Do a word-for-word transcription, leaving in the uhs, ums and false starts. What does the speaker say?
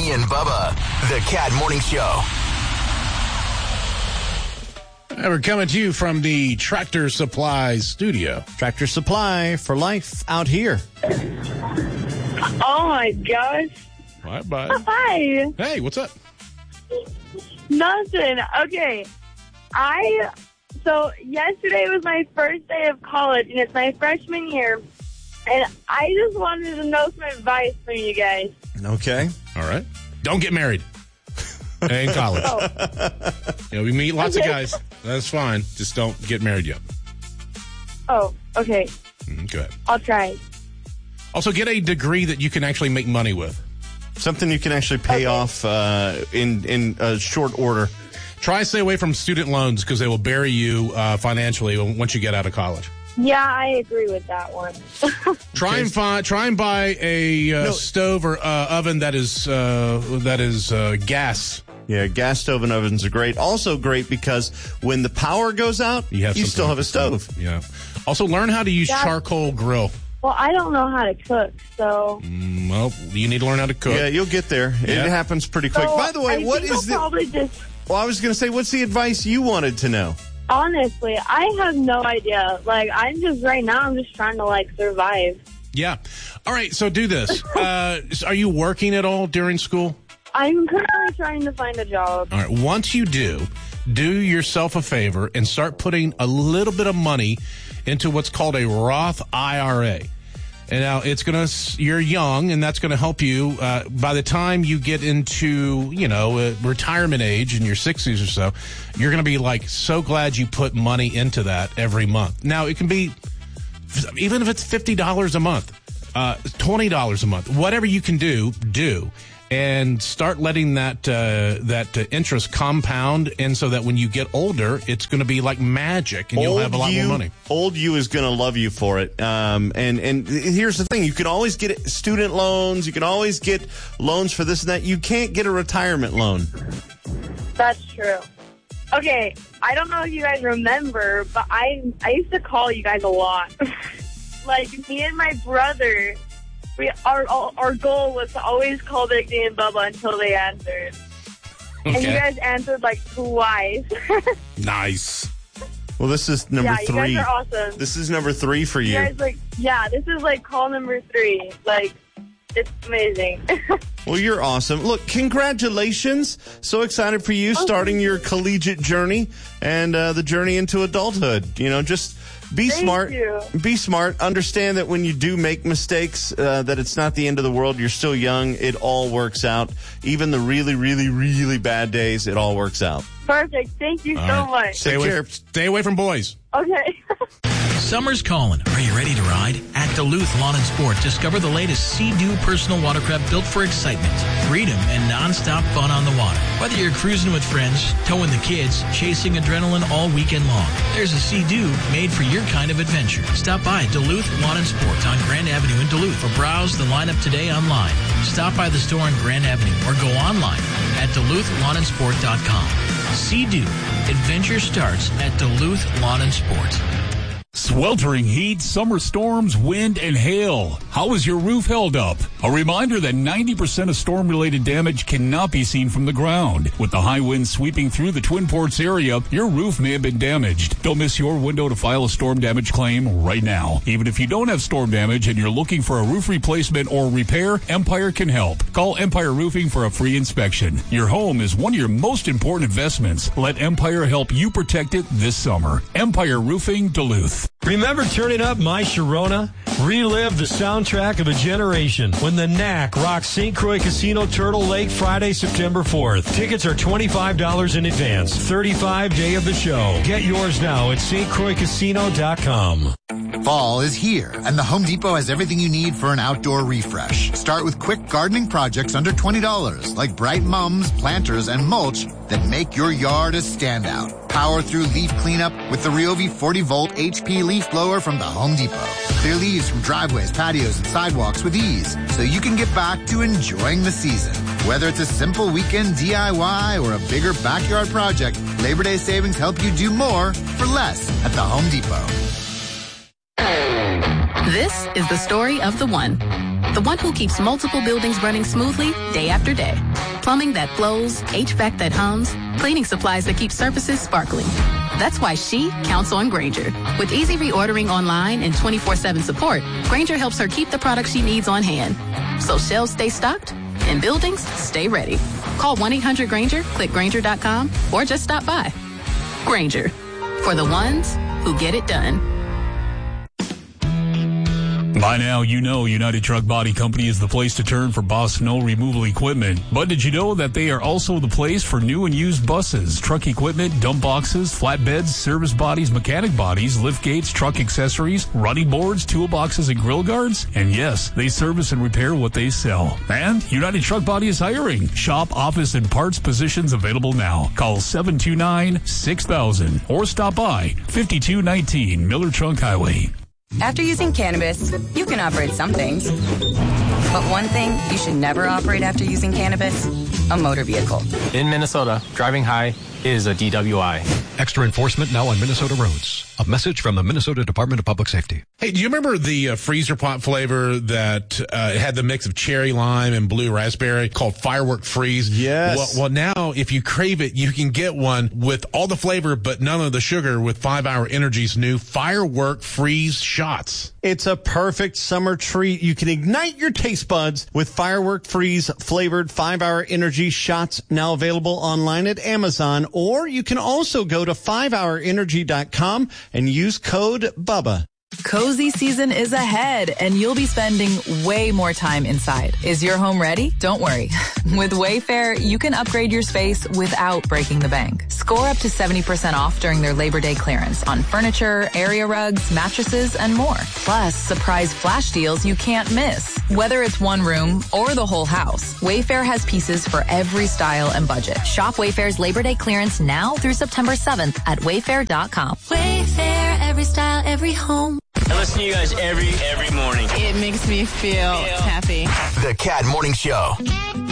Biggie and Bubba, the Cat Morning Show. And we're coming to you from the Tractor Supply studio. Tractor Supply for life out here. Oh, my gosh. Bye, bye. Hi. Hey, what's up? Nothing. Okay. I, so yesterday was my first day of college, and it's my freshman year, and I just wanted to know some advice from you guys. Okay. All right. Don't get married in college. Oh. You know, we meet lots of guys. That's fine. Just don't get married yet. Oh, okay. Mm, go ahead. I'll try. Also, get a degree that you can actually make money with. Something you can actually pay Okay. off uh, in, in a short order. Try to stay away from student loans because they will bury you uh, financially once you get out of college. Yeah, I agree with that one. Try and find, try and buy a uh, No. stove or uh, oven that is uh, that is uh, gas. Yeah, gas stove and ovens are great. Also great because when the power goes out, You you, have something still have to a stove. Yeah. Also, learn how to use Yeah. charcoal grill. Well, I don't know how to cook, so... Mm, Well, you need to learn how to cook. Yeah, you'll get there. Yeah. It happens pretty quick. so By the way, I what think is I'll the... probably just... Well, I was going to say, what's the advice you wanted to know? Honestly, I have no idea. Like, I'm just, right now, I'm just trying to, like, survive. Yeah. All right, so do this. Uh, are you working at all during school? I'm currently trying to find a job. All right. Once you do, do yourself a favor and start putting a little bit of money into what's called a Roth I R A. And now it's going to, you're young, and that's going to help you. Uh, by the time you get into, you know, uh, retirement age in your sixties or so, you're going to be like so glad you put money into that every month. Now, it can be, even if it's fifty dollars a month, uh, twenty dollars a month, whatever you can do, do. And start letting that uh, that uh, interest compound, and so that when you get older, it's going to be like magic, and you'll have a lot you, more money. Old you is going to love you for it. Um, and, and here's the thing. You can always get student loans. You can always get loans for this and that. You can't get a retirement loan. That's true. Okay, I don't know if you guys remember, but I I used to call you guys a lot. Like, me and my brother, we our our goal was to always call Biggie and Bubba until they answered. And you guys answered, like, twice. Nice. Well, this is number yeah, three. you guys are awesome. This is number three for you. You guys, like, yeah, this is, like, call number three. Like, it's amazing. Well, you're awesome. Look, congratulations. So excited for you starting your collegiate journey and uh, the journey into adulthood. You know, just be Thank smart. you. Be smart. Understand that when you do make mistakes, uh, that it's not the end of the world. You're still young. It all works out. Even the really, really, really bad days, it all works out. Perfect. Thank you All so right. much. Stay Take away, care. stay away from boys. Okay. Summer's calling. Are you ready to ride? At Duluth Lawn and Sport, discover the latest Sea-Doo personal watercraft built for excitement, freedom, and non-stop fun on the water. Whether you're cruising with friends, towing the kids, chasing adrenaline all weekend long, there's a Sea-Doo made for your kind of adventure. Stop by Duluth Lawn and Sport on Grand Avenue in Duluth or browse the lineup today online. Stop by the store on Grand Avenue or go online at Duluth Lawn and Sport dot com. Sea-Doo. Adventure starts at Duluth Lawn and Sport. Sweltering heat, summer storms, wind, and hail. How is your roof held up? A reminder that ninety percent of storm-related damage cannot be seen from the ground. With the high winds sweeping through the Twin Ports area, your roof may have been damaged. Don't miss your window to file a storm damage claim right now. Even if you don't have storm damage and you're looking for a roof replacement or repair, Empire can help. Call Empire Roofing for a free inspection. Your home is one of your most important investments. Let Empire help you protect it this summer. Empire Roofing, Duluth. Remember turning up My Sharona? Relive the soundtrack of a generation when the N A C rocks Saint Croix Casino Turtle Lake Friday, September fourth. Tickets are twenty-five dollars in advance. thirty-five day of the show. Get yours now at St Croix Casino dot com. Fall is here, and the Home Depot has everything you need for an outdoor refresh. Start with quick gardening projects under twenty dollars, like bright mums, planters, and mulch that make your yard a standout. Power through leaf cleanup with the Ryobi forty volt H P leaf blower from the Home Depot. Clear leaves from driveways, patios, and sidewalks with ease, so you can get back to enjoying the season. Whether it's a simple weekend D I Y or a bigger backyard project, Labor Day savings help you do more for less at the Home Depot. This is the story of the one. The one who keeps multiple buildings running smoothly day after day. Plumbing that flows, H V A C that hums, cleaning supplies that keep surfaces sparkling. That's why she counts on Grainger. With easy reordering online and twenty-four seven support, Grainger helps her keep the products she needs on hand. So shelves stay stocked and buildings stay ready. Call one eight hundred Grainger, click Grainger dot com, or just stop by. Grainger, for the ones who get it done. By now, you know United Truck Body Company is the place to turn for Boss snow removal equipment. But did you know that they are also the place for new and used buses, truck equipment, dump boxes, flatbeds, service bodies, mechanic bodies, lift gates, truck accessories, running boards, toolboxes, and grill guards? And yes, they service and repair what they sell. And United Truck Body is hiring. Shop, office, and parts positions available now. Call seven two nine, six thousand or stop by fifty-two nineteen Miller Trunk Highway. After using cannabis, you can operate some things. But one thing you should never operate after using cannabis, a motor vehicle. In Minnesota, driving high is a D W I. Extra enforcement now on Minnesota roads. A message from the Minnesota Department of Public Safety. Hey, do you remember the uh, freezer pot flavor that uh, had the mix of cherry lime and blue raspberry called Firework Freeze? Yes. Well, well, now if you crave it, you can get one with all the flavor but none of the sugar with five hour Energy's new Firework Freeze shots. It's a perfect summer treat. You can ignite your taste buds with Firework Freeze flavored five hour Energy shots, now available online at Amazon, or you can also go to five hour energy dot com and use code BUBBA. Cozy season is ahead, and you'll be spending way more time inside. Is your home ready? Don't worry. With Wayfair, you can upgrade your space without breaking the bank. Score up to seventy percent off during their Labor Day clearance on furniture, area rugs, mattresses, and more. Plus, surprise flash deals you can't miss. Whether it's one room or the whole house, Wayfair has pieces for every style and budget. Shop Wayfair's Labor Day clearance now through September seventh at wayfair dot com. Wayfair, every style, every home. I listen to you guys every, every morning. It makes me feel happy. The Cat Morning Show.